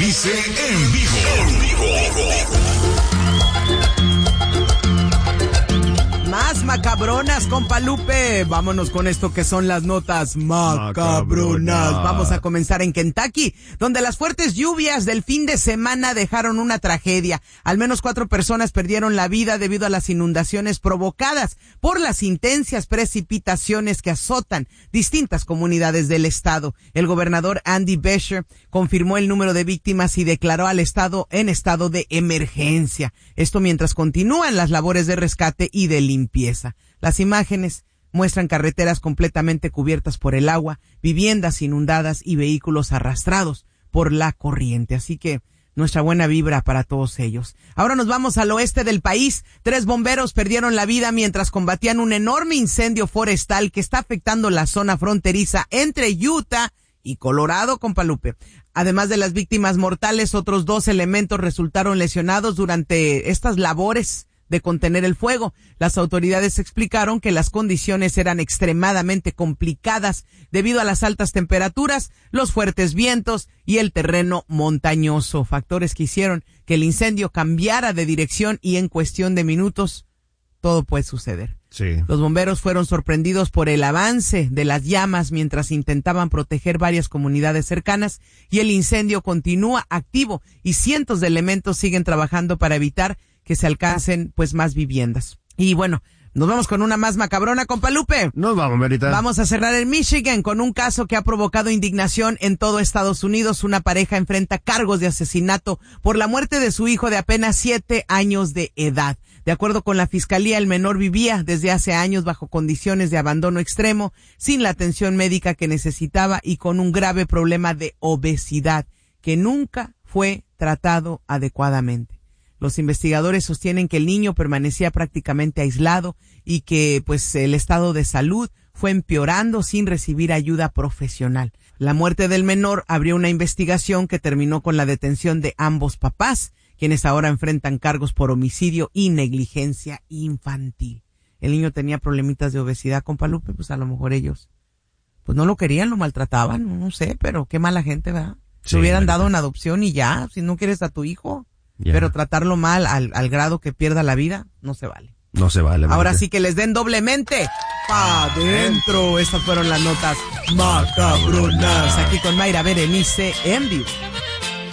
Berenice en vivo. Más macabronas, compa Lupe. Vámonos con esto que son las notas macabronas. Vamos a comenzar en Kentucky, donde las fuertes lluvias del fin de semana dejaron una tragedia. Al menos 4 personas perdieron la vida debido a las inundaciones provocadas por las intensas precipitaciones que azotan distintas comunidades del estado. El gobernador Andy Beshear confirmó el número de víctimas y declaró al estado en estado de emergencia. Esto mientras continúan las labores de rescate y de limpieza. Las imágenes muestran carreteras completamente cubiertas por el agua, viviendas inundadas y vehículos arrastrados por la corriente. Así que nuestra buena vibra para todos ellos. Ahora nos vamos al oeste del país. 3 bomberos perdieron la vida mientras combatían un enorme incendio forestal que está afectando la zona fronteriza entre Utah y Colorado, compa Lupe. Además de las víctimas mortales, otros 2 elementos resultaron lesionados durante estas labores de contener el fuego. Las autoridades explicaron que las condiciones eran extremadamente complicadas debido a las altas temperaturas, los fuertes vientos y el terreno montañoso, factores que hicieron que el incendio cambiara de dirección y en cuestión de minutos todo puede suceder. Sí. Los bomberos fueron sorprendidos por el avance de las llamas mientras intentaban proteger varias comunidades cercanas y el incendio continúa activo y cientos de elementos siguen trabajando para evitar que se alcancen pues más viviendas. Y bueno, nos vamos con una más macabrona, compa Lupe. Nos vamos, Merita. Vamos a cerrar en Michigan con un caso que ha provocado indignación en todo Estados Unidos. Una pareja enfrenta cargos de asesinato por la muerte de su hijo de apenas 7 años de edad. De acuerdo con la fiscalía, el menor vivía desde hace años bajo condiciones de abandono extremo, sin la atención médica que necesitaba y con un grave problema de obesidad que nunca fue tratado adecuadamente. Los investigadores sostienen que el niño permanecía prácticamente aislado y que pues el estado de salud fue empeorando sin recibir ayuda profesional. La muerte del menor abrió una investigación que terminó con la detención de ambos papás, quienes ahora enfrentan cargos por homicidio y negligencia infantil. El niño tenía problemitas de obesidad, compa Lupe, pues a lo mejor ellos pues no lo querían, lo maltrataban, no sé, pero qué mala gente, ¿verdad? Sí, se hubieran dado en adopción y ya, si no quieres a tu hijo. Yeah. Pero tratarlo mal al grado que pierda la vida, no se vale. No se vale. Ahora sí que les den doblemente pa' dentro. Estas fueron las notas macabronas. Aquí con Mayra Berenice en vivo.